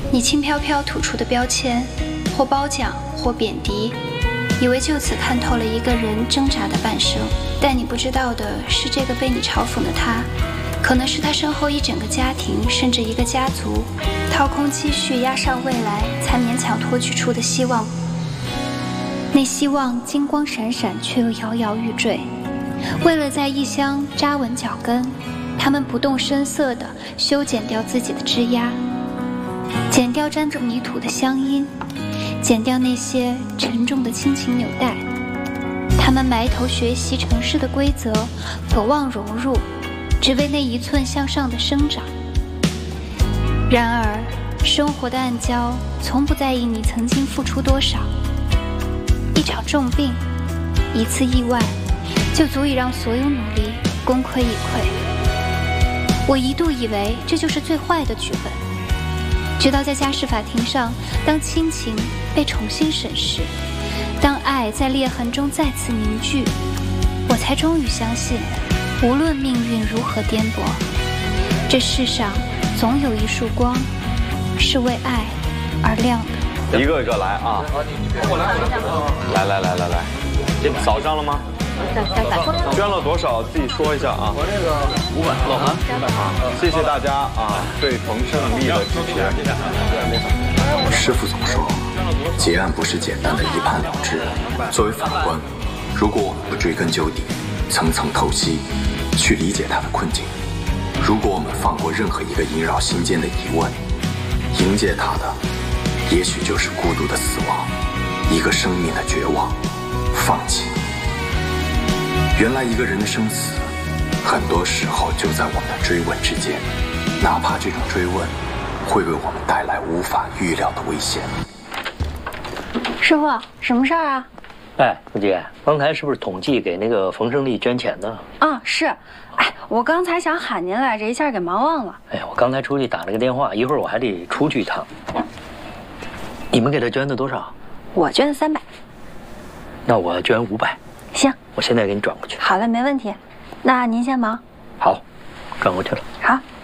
你轻飘飘吐出的标签，或褒奖，或贬低，以为就此看透了一个人挣扎的半生。但你不知道的是，这个被你嘲讽的他，可能是他身后一整个家庭，甚至一个家族，掏空积蓄压上未来，才勉强托举出的希望。那希望金光闪闪，却又摇摇欲坠。为了在异乡扎稳脚跟，他们不动声色地修剪掉自己的枝桠，剪掉沾着泥土的乡音，剪掉那些沉重的亲情纽带。他们埋头学习城市的规则，渴望融入，只为那一寸向上的生长。然而，生活的暗礁从不在意你曾经付出多少。一场重病，一次意外，就足以让所有努力功亏一篑。我一度以为这就是最坏的剧本，直到在家事法庭上，当亲情被重新审视，当爱在裂痕中再次凝聚，我才终于相信，无论命运如何颠簸，这世上总有一束光是为爱而亮的。 一个一个来啊！来，扫上了吗？捐了多少？自己说一下啊。 我这个500，老韩 500。谢谢大家啊，对冯胜利的支持。 师父总说，结案不是简单的一判了之。作为法官，如果我们不追根究底，层层透析，去理解他的困境，如果我们放过任何一个萦绕心间的疑问，迎接他的，也许就是孤独的死亡，一个生命的绝望、放弃。原来一个人的生死，很多时候就在我们的追问之间，哪怕这种追问会为我们带来无法预料的危险。 师傅，什么事儿啊？ 哎，吴姐，刚才是不是统计给那个冯胜利捐钱呢？ 啊，是。哎，我刚才想喊您来着，一下给忙忘了。 哎呀，我刚才出去打了个电话，一会儿我还得出去一趟。你们给他捐的多少？ 我捐的300。 那我捐500。 行， 我现在给你转过去。 好嘞，没问题。那您先忙。 好，转过去了。 好。